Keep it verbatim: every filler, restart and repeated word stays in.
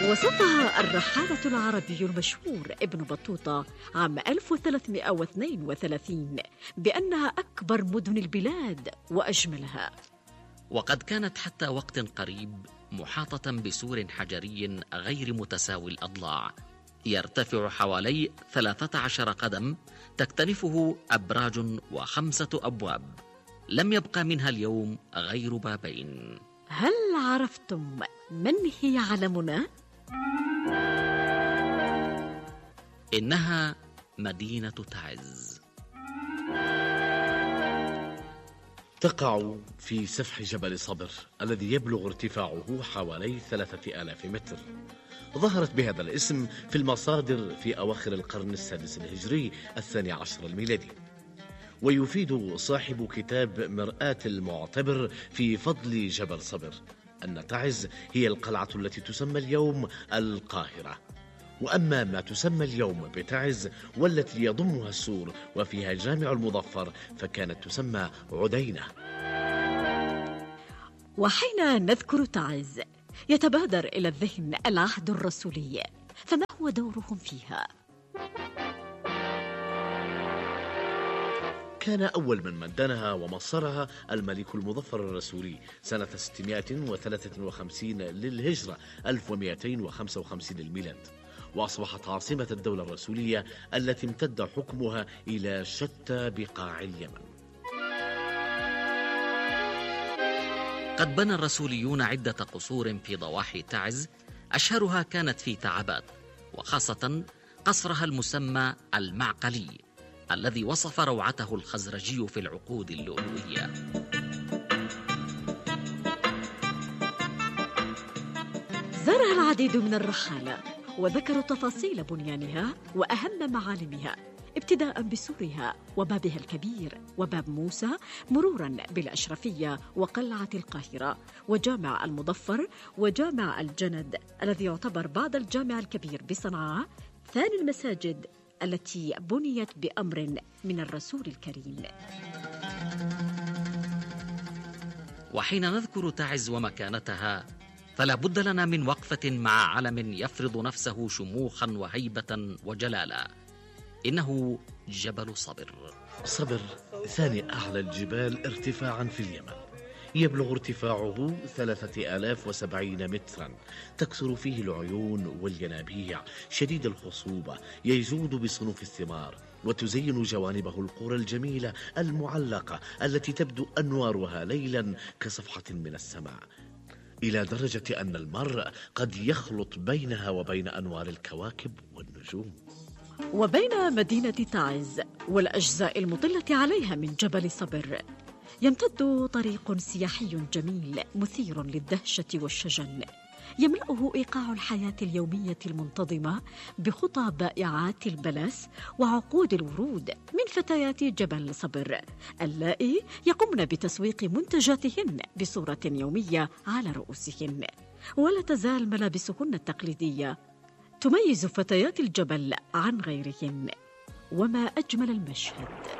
وصفها الرحالة العربي المشهور ابن بطوطة عام ألف وثلاثمائة واثنين وثلاثين بأنها أكبر مدن البلاد وأجملها. وقد كانت حتى وقت قريب محاطة بسور حجري غير متساوي الأضلاع يرتفع حوالي ثلاثة عشر قدم، تكتنفه أبراج وخمسة أبواب، لم يبقى منها اليوم غير بابين. هل عرفتم من هي علمنا؟ إنها مدينة تعز، تقع في سفح جبل صبر الذي يبلغ ارتفاعه حوالي ثلاثة آلاف متر. ظهرت بهذا الاسم في المصادر في أواخر القرن السادس الهجري الثاني عشر الميلادي. ويفيد صاحب كتاب مرآة المعتبر في فضل جبل صبر أن تعز هي القلعة التي تسمى اليوم القاهرة، وأما ما تسمى اليوم بتعز والتي يضمها السور وفيها جامع المظفر فكانت تسمى عدينة. وحين نذكر تعز يتبادر إلى الذهن العهد الرسولي، فما هو دورهم فيها؟ كان أول من مدنها ومصرها الملك المظفر الرسولي سنة ستمائة وثلاثة وخمسين للهجرة ألف ومائتين وخمسة وخمسين للميلاد، وأصبحت عاصمة الدولة الرسولية التي امتد حكمها إلى شتى بقاع اليمن. قد بنى الرسوليون عدة قصور في ضواحي تعز، أشهرها كانت في تعبات، وخاصة قصرها المسمى المعقلي الذي وصف روعته الخزرجي في العقود اللؤلؤية. زارها العديد من الرحالة وذكروا تفاصيل بنيانها وأهم معالمها، ابتداء بسورها وبابها الكبير وباب موسى، مرورا بالأشرفية وقلعة القاهرة وجامع المظفر وجامع الجند الذي يعتبر بعد الجامع الكبير بصنعاء ثاني المساجد التي بنيت بأمر من الرسول الكريم. وحين نذكر تعز ومكانتها فلا بد لنا من وقفة مع علم يفرض نفسه شموخا وهيبة وجلالا، إنه جبل صبر. صبر ثاني أعلى الجبال ارتفاعا في اليمن، يبلغ ارتفاعه ثلاثة آلاف وسبعين مترا، تكثر فيه العيون والينابيع، شديد الخصوبة، يجود بصنوف الثمار، وتزين جوانبه القرى الجميلة المعلقة التي تبدو أنوارها ليلا كصفحة من السماء، إلى درجة أن المرء قد يخلط بينها وبين أنوار الكواكب والنجوم. وبين مدينة تعز والأجزاء المطلة عليها من جبل صبر يمتد طريق سياحي جميل مثير للدهشة والشجن، يملأه إيقاع الحياة اليومية المنتظمة بخطى بائعات البلس وعقود الورود من فتيات جبل صبر اللائي يقمن بتسويق منتجاتهن بصورة يومية على رؤوسهن. ولا تزال ملابسهن التقليدية تميز فتيات الجبل عن غيرهن. وما أجمل المشهد.